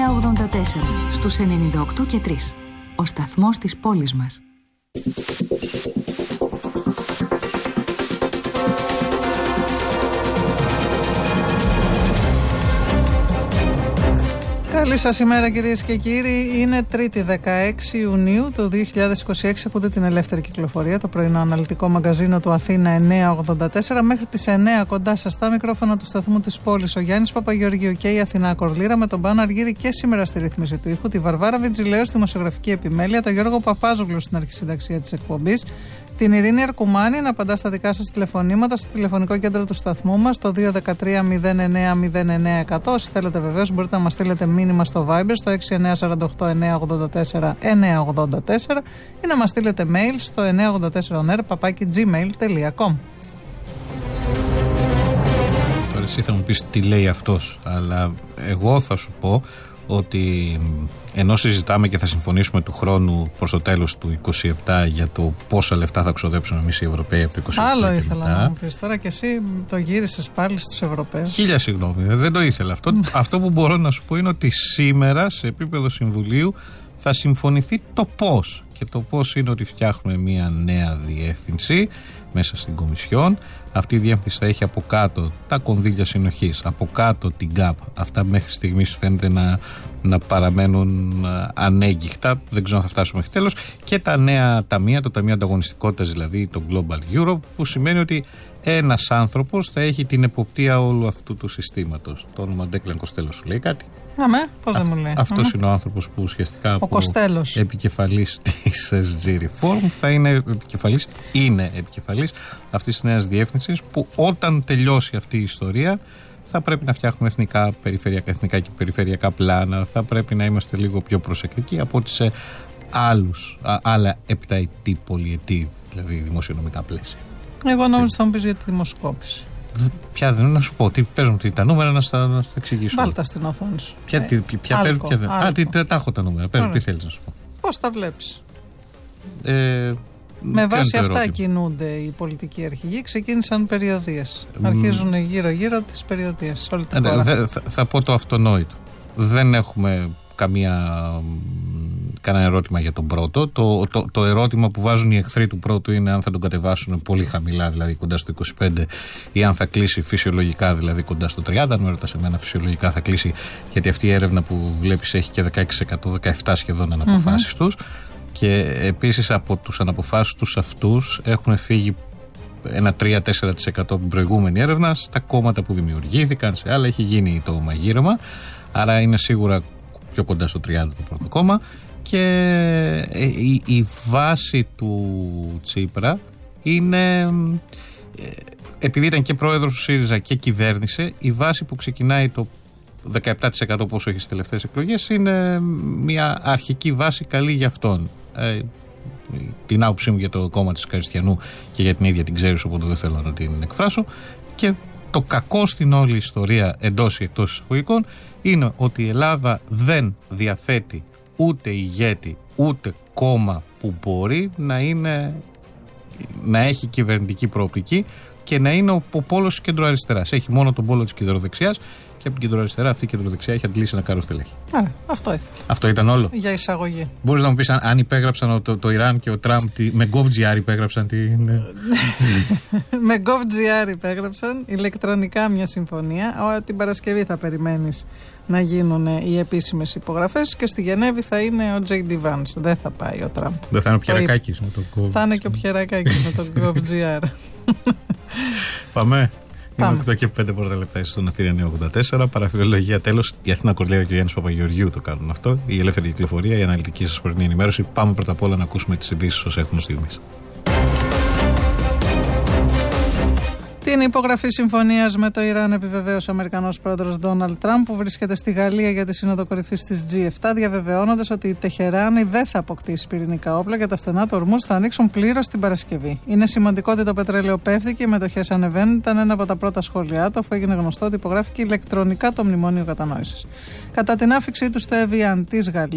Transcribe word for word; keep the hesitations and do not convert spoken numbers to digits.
ογδόντα τέσσερα στους ενενήντα οκτώ και τρία. Ο σταθμός της πόλης μας. Καλή σας ημέρα κυρίες και κύριοι. Είναι Τρίτη δεκαέξι Ιουνίου του δύο χιλιάδες είκοσι έξι. Ακούτε την Ελεύθερη Κυκλοφορία, το πρωινό αναλυτικό μαγκαζίνο του Αθήνα εννιακόσια ογδόντα τέσσερα. Μέχρι τις εννιά κοντά σας στα μικρόφωνα του σταθμού της πόλης ο Γιάννης Παπαγεωργίου και η Αθηνά Κορλήρα, με τον Πάνο Αργύρη και σήμερα στη ρύθμιση του ήχου, τη Βαρβάρα Βιτζιλέου στη δημοσιογραφική επιμέλεια, τον Γιώργο Παπάζογλου στην αρχισυνταξία της εκπομπής, την Ειρήνη Αρκουμάνη να απαντά στα δικά σας τηλεφωνήματα στο τηλεφωνικό κέντρο του σταθμού μας, το δύο ένα τρία μηδέν εννιά μηδέν εννιά εκατό. Όσοι θέλετε βεβαίως μπορείτε να μας στείλετε μήνυμα στο Viber στο έξι εννιά τέσσερα οκτώ εννιά ογδόντα τέσσερα εννιά ογδόντα τέσσερα ή να μας στείλετε mail στο εννιά ογδόντα τέσσερα ονέρ παπάκι τζι μέιλ τελεία κομ. Τώρα εσύ θα μου πεις τι λέει αυτός, αλλά εγώ θα σου πω ότι ενώ συζητάμε και θα συμφωνήσουμε του χρόνου προς το τέλος του είκοσι επτά για το πόσα λεφτά θα ξοδέψουμε εμείς οι Ευρωπαίοι από το είκοσι επτά. Άλλο και ήθελα μετά. να μου πεις τώρα και εσύ το γύρισες πάλι στους Ευρωπαίους. Χίλια συγγνώμη, δεν το ήθελα αυτό. Αυτό που μπορώ να σου πω είναι ότι σήμερα σε επίπεδο Συμβουλίου θα συμφωνηθεί το πώς. Και το πώς είναι ότι φτιάχνουμε μια νέα διεύθυνση μέσα στην Κομισιόν. Αυτή η διεύθυνση θα έχει από κάτω τα κονδύλια συνοχής, από κάτω την ΚΑΠ. Αυτά μέχρι στιγμής φαίνεται να, να παραμένουν ανέγκυχτα. Δεν ξέρω αν θα φτάσουμε μέχρι τέλος. Και τα νέα ταμεία, το Ταμείο Ανταγωνιστικότητας, δηλαδή το Global Europe, που σημαίνει ότι ένας άνθρωπος θα έχει την εποπτεία όλου αυτού του συστήματος. Το όνομα Ντέκλαν Κοστέλο σου λέει κάτι? Αμέ, πώς δεν μου λέει. Αυτός είναι ο άνθρωπος που ουσιαστικά ο από επικεφαλής της ες τζι Reform θα είναι επικεφαλής, είναι επικεφαλής αυτής της νέας διεύθυνσης, που όταν τελειώσει αυτή η ιστορία θα πρέπει να φτιάχνουμε εθνικά, περιφερειακά, εθνικά και περιφερειακά πλάνα. Θα πρέπει να είμαστε λίγο πιο προσεκτικοί από ότι σε άλλους, α, άλλα επταετή, πολυετή, δηλαδή δημοσιονομικά πλαίσια. Εγώ νόμιζα θα μου πεις για τη δημοσκόπηση. Ποια δεν είναι, να σου πω, τι παίζουν τα νούμερα να στα, να στα εξηγήσω. Βάλτα στην οθόνη σου. Ποια, ε, τι, ποια άλκο, παίζουν, ποια δεν. άλκο. Α, τι, τα έχω τα νούμερα. Παίζουν, τι θέλεις να σου πω. Πώς τα βλέπεις? Ε, Με βάση αυτά κινούνται οι πολιτικοί αρχηγοί. Ξεκίνησαν περιοδίες. Mm. Αρχίζουν γύρω-γύρω τις περιοδίες. Όλη την ε, δε, θα, θα πω το αυτονόητο. Δεν έχουμε καμία, κανένα ερώτημα για τον πρώτο. Το, το, το ερώτημα που βάζουν οι εχθροί του πρώτου είναι αν θα τον κατεβάσουν πολύ χαμηλά, δηλαδή κοντά στο είκοσι πέντε, ή αν θα κλείσει φυσιολογικά, δηλαδή κοντά στο τριάντα. Αν με ρωτάς εμένα, φυσιολογικά θα κλείσει, γιατί αυτή η έρευνα που βλέπεις έχει και δεκαέξι τοις εκατό, δεκαεπτά σχεδόν αναποφάσεις mm-hmm. τους. Και επίσης από τους αναποφάσεις τους αυτούς έχουν φύγει ένα τρία με τέσσερα τοις εκατό από την προηγούμενη έρευνα στα κόμματα που δημιουργήθηκαν, σε άλλα έχει γίνει το μαγείρεμα. Άρα είναι σίγουρα πιο κοντά στο τριάντα το πρώτο κόμμα. Και η, η βάση του Τσίπρα είναι, επειδή ήταν και πρόεδρος του ΣΥΡΙΖΑ και κυβέρνησε, η βάση που ξεκινάει το δεκαεπτά τοις εκατό πόσο έχει στις τελευταίες εκλογές είναι μια αρχική βάση καλή για αυτόν. Ε, την άποψή μου για το κόμμα της Καριστιανού και για την ίδια την ξέρεις, οπότε δεν θέλω να την εκφράσω. Και το κακό στην όλη ιστορία, εντός ή εκτός εισαγωγικών, είναι ότι η Ελλάδα δεν διαθέτει ούτε ηγέτη ούτε κόμμα που μπορεί να είναι, να έχει κυβερνητική προοπτική και να είναι ο, ο πόλος της κεντροαριστεράς. Έχει μόνο τον πόλο της κεντροδεξιάς και από την κεντροαριστερά αυτή η κεντροδεξιά έχει αντλήσει ένα κάρο στελέχη. Άρα, αυτό ήθελα. Αυτό ήταν όλο. Για εισαγωγή. Μπορείς να μου πεις αν, αν υπέγραψαν το, το Ιράν και ο Τραμπ τη, με GovGR υπέγραψαν την. Με GovGR υπέγραψαν ηλεκτρονικά μια συμφωνία. Ο, την Παρασκευή θα περιμένεις να γίνουν οι επίσημες υπογραφές και στη Γενέβη θα είναι ο τζέι ντι Vance. Δεν θα πάει ο Τραμπ. Δεν θα είναι ο Πιερακάκης με το GovGR. Θα είναι και ο Πιερακάκης με το GovGR. Πάμε. Είναι οκτώ και πέντε πρώτα λεπτά στον Αθήνα εννιακόσια ογδόντα τέσσερα. Παραφιλολογία τέλος. Η Αθήνα Κορλήρα και ο Γιάννης Παπαγεωργίου το κάνουν αυτό. Η Ελεύθερη Κυκλοφορία, η αναλυτική σας πρωινή ενημέρωση. Πάμε πρώτα απ' όλα να ακούσουμε τις ειδήσεις όσο έχουν στιγμής. Την υπογραφή συμφωνίας με το Ιράν επιβεβαίωσε ο Αμερικανός πρόεδρος Ντόναλντ Τραμπ, που βρίσκεται στη Γαλλία για τη Σύνοδο Κορυφής της τζι επτά, διαβεβαιώνοντας ότι η Τεχεράνη δεν θα αποκτήσει πυρηνικά όπλα και τα στενά του ορμούς θα ανοίξουν πλήρως την Παρασκευή. Είναι σημαντικό ότι το πετρέλαιο πέφτει και οι μετοχές ανεβαίνουν. Ήταν ένα από τα πρώτα σχόλιά του, αφού έγινε γνωστό ότι υπογράφηκε ηλεκτρονικά το μνημόνιο κατανόησης. Κατά την άφηξή του στο Εβιάν της Γαλλίας.